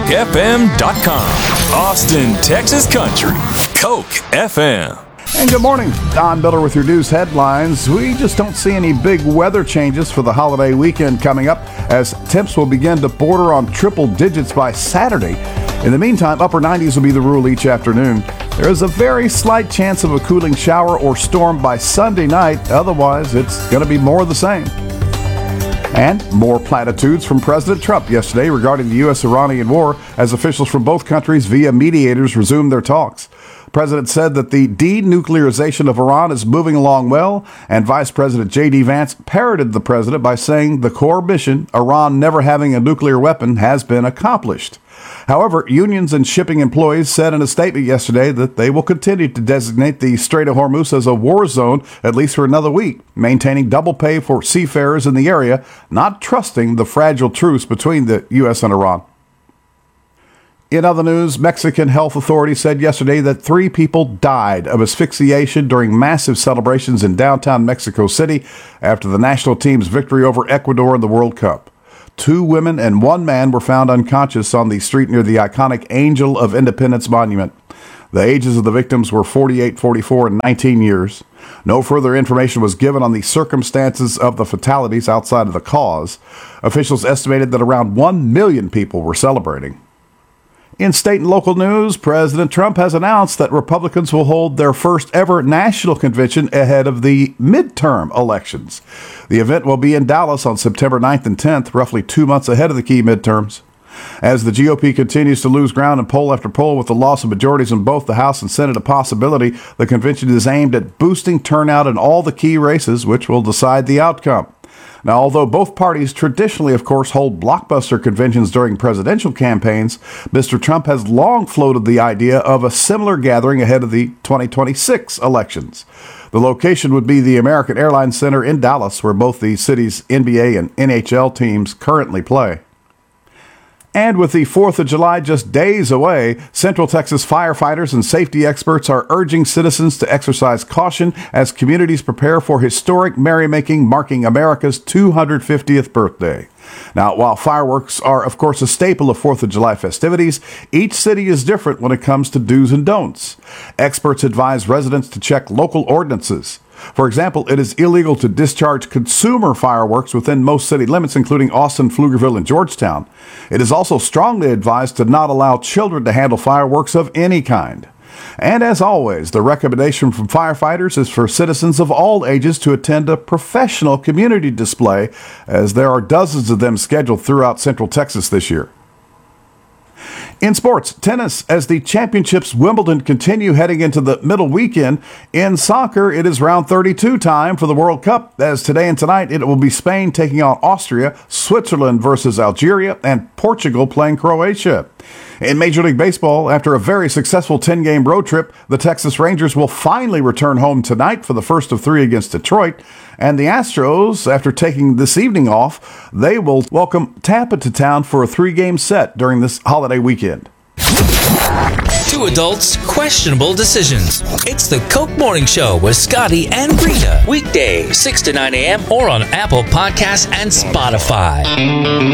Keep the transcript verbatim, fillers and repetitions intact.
F M dot com. Austin, Texas Country. Coke F M. And good morning. Don Miller with your news headlines. We just don't see any big weather changes for the holiday weekend coming up, as temps will begin to border on triple digits by Saturday. In the meantime, upper nineties will be the rule each afternoon. There is a very slight chance of a cooling shower or storm by Sunday night. Otherwise, it's going to be more of the same. And more platitudes from President Trump yesterday regarding the U S Iranian war as officials from both countries via mediators resumed their talks. The president said that the denuclearization of Iran is moving along well, and Vice President J D Vance parroted the president by saying the core mission, Iran never having a nuclear weapon, has been accomplished. However, unions and shipping employees said in a statement yesterday that they will continue to designate the Strait of Hormuz as a war zone at least for another week, maintaining double pay for seafarers in the area, not trusting the fragile truce between the U S and Iran. In other news, Mexican health authorities said yesterday that three people died of asphyxiation during massive celebrations in downtown Mexico City after the national team's victory over Ecuador in the World Cup. Two women and one man were found unconscious on the street near the iconic Angel of Independence monument. The ages of the victims were forty-eight, forty-four, and nineteen years. No further information was given on the circumstances of the fatalities outside of the cause. Officials estimated that around one million people were celebrating. In state and local news, President Trump has announced that Republicans will hold their first ever national convention ahead of the midterm elections. The event will be in Dallas on September ninth and tenth, roughly two months ahead of the key midterms. As the G O P continues to lose ground in poll after poll with the loss of majorities in both the House and Senate a possibility, the convention is aimed at boosting turnout in all the key races, which will decide the outcome. Now, although both parties traditionally, of course, hold blockbuster conventions during presidential campaigns, Mister Trump has long floated the idea of a similar gathering ahead of the twenty twenty-six elections. The location would be the American Airlines Center in Dallas, where both the city's N B A and N H L teams currently play. And with the fourth of July just days away, Central Texas firefighters and safety experts are urging citizens to exercise caution as communities prepare for historic merrymaking marking America's two hundred fiftieth birthday. Now, while fireworks are, of course, a staple of fourth of July festivities, each city is different when it comes to do's and don'ts. Experts advise residents to check local ordinances. For example, it is illegal to discharge consumer fireworks within most city limits, including Austin, Pflugerville, and Georgetown. It is also strongly advised to not allow children to handle fireworks of any kind. And as always, the recommendation from firefighters is for citizens of all ages to attend a professional community display, as there are dozens of them scheduled throughout Central Texas this year. In sports, tennis, as the championships Wimbledon continue heading into the middle weekend. In soccer, it is round thirty-two time for the World Cup, as today and tonight it will be Spain taking on Austria, Switzerland versus Algeria, and Portugal playing Croatia. In Major League Baseball, after a very successful ten-game road trip, the Texas Rangers will finally return home tonight for the first of three against Detroit. And the Astros, after taking this evening off, they will welcome Tampa to town for a three-game set during this holiday weekend. Two adults, questionable decisions. It's the Coke Morning Show with Scotty and Rita. Weekdays, six to nine a.m. or on Apple Podcasts and Spotify.